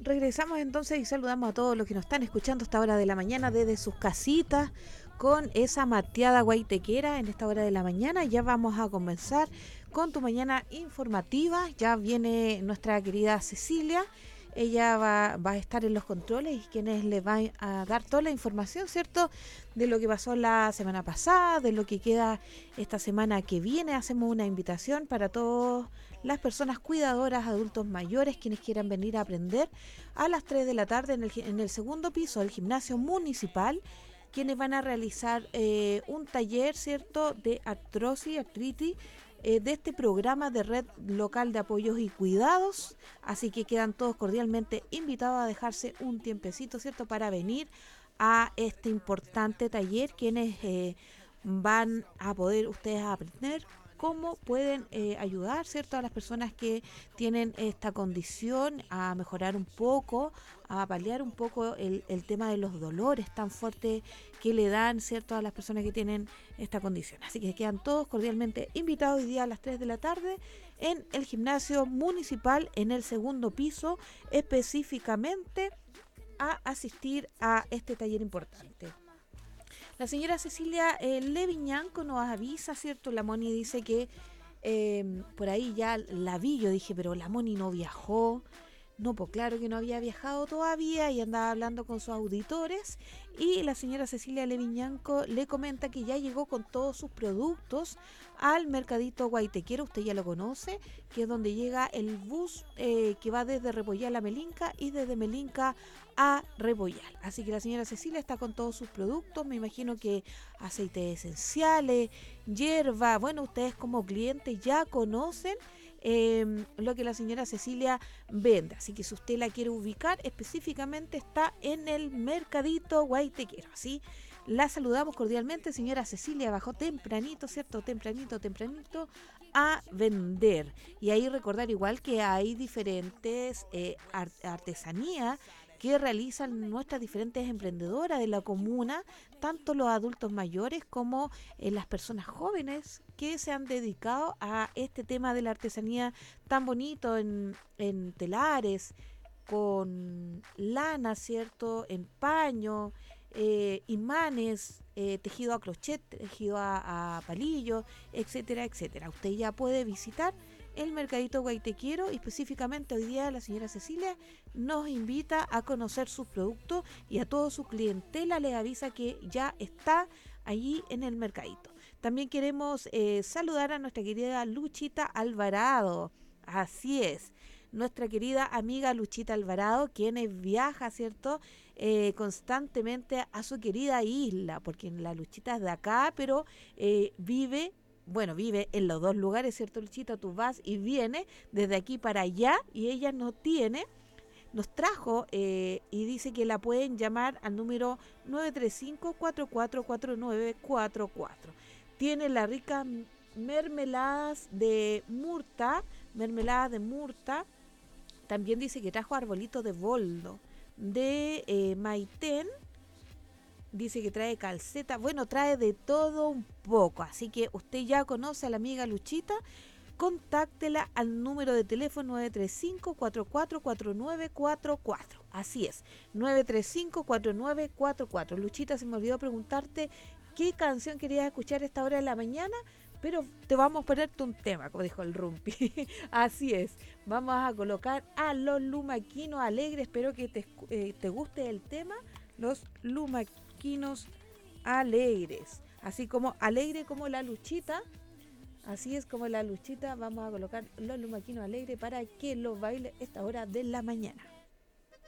regresamos entonces y saludamos a todos los que nos están escuchando a esta hora de la mañana desde sus casitas con esa mateada guaitequera en esta hora de la mañana. Ya vamos a comenzar con tu mañana informativa. Ya viene nuestra querida Cecilia. Ella va a estar en los controles y quienes le van a dar toda la información, ¿cierto? De lo que pasó la semana pasada, de lo que queda esta semana que viene. Hacemos una invitación para todas las personas cuidadoras, adultos mayores, quienes quieran venir a aprender a las 3 de la tarde en el segundo piso del gimnasio municipal, quienes van a realizar un taller, ¿cierto?, de artrosis, artritis, de este programa de Red Local de Apoyos y Cuidados. Así que quedan todos cordialmente invitados a dejarse un tiempecito, ¿cierto?, para venir a este importante taller, quienes van a poder ustedes aprender cómo pueden ayudar, ¿cierto?, a las personas que tienen esta condición a mejorar un poco, a paliar un poco el tema de los dolores tan fuertes que le dan, ¿cierto?, a las personas que tienen esta condición. Así que quedan todos cordialmente invitados hoy día a las 3 de la tarde en el gimnasio municipal, en el segundo piso, específicamente a asistir a este taller importante. La señora Cecilia Leviñanco nos avisa, ¿cierto? La Moni dice que por ahí ya la vi, yo dije, pero la Moni no viajó. No, pues claro que no había viajado todavía y andaba hablando con sus auditores. Y la señora Cecilia Leviñanco le comenta que ya llegó con todos sus productos al Mercadito Guaitequero, usted ya lo conoce, que es donde llega el bus que va desde Repollal a Melinca y desde Melinca a Repollal. Así que la señora Cecilia está con todos sus productos, me imagino que aceites esenciales, hierba, bueno, ustedes como clientes ya conocen lo que la señora Cecilia vende, así que si usted la quiere ubicar específicamente está en el Mercadito Guaitequero. Así la saludamos cordialmente, señora Cecilia bajó tempranito, ¿cierto? Tempranito a vender. Y ahí recordar igual que hay diferentes artesanías que realizan nuestras diferentes emprendedoras de la comuna, tanto los adultos mayores como las personas jóvenes que se han dedicado a este tema de la artesanía tan bonito en telares, con lana, ¿cierto?, en paño, imanes, tejido a crochet, tejido a palillo, etcétera, etcétera. Usted ya puede visitar el Mercadito Guaitequero y específicamente hoy día la señora Cecilia nos invita a conocer sus productos y a toda su clientela les avisa que ya está allí en el Mercadito. También queremos saludar a nuestra querida Luchita Alvarado. Así es, nuestra querida amiga Luchita Alvarado, quien viaja, ¿cierto?, constantemente a su querida isla, porque la Luchita es de acá, pero vive en los dos lugares, ¿cierto, Luchita? Tú vas y vienes desde aquí para allá y ella nos trajo y dice que la pueden llamar al número 935-444944. Tiene la rica mermeladas de murta. También dice que trajo arbolitos de boldo, de maitén. Dice que trae calceta, bueno, trae de todo un poco, así que usted ya conoce a la amiga Luchita, contáctela al número de teléfono 935-444944, así es, 935-4944. Luchita, se me olvidó preguntarte qué canción querías escuchar a esta hora de la mañana, pero te vamos a ponerte un tema, como dijo el Rumpi. Así es, vamos a colocar a los Lumaquinos Alegres, espero que te guste el tema, los Lumaquinos Alegres, así como alegre como la Luchita, así es como la Luchita, vamos a colocar los Lumaquinos Alegres para que los baile esta hora de la mañana.